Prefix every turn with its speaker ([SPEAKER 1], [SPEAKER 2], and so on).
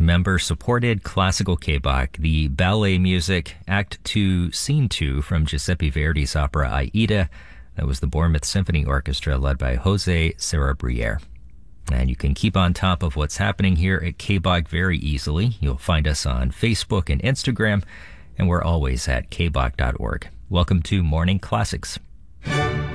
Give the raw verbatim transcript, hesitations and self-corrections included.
[SPEAKER 1] member-supported classical K B A C, the ballet music, Act two, Scene two from Giuseppe Verdi's opera Aida. That was the Bournemouth Symphony Orchestra led by Jose Sarabriere. And you can keep on top of what's happening here at K B A C very easily. You'll find us on Facebook and Instagram, and we're always at k b a c dot org. Welcome to Morning Classics.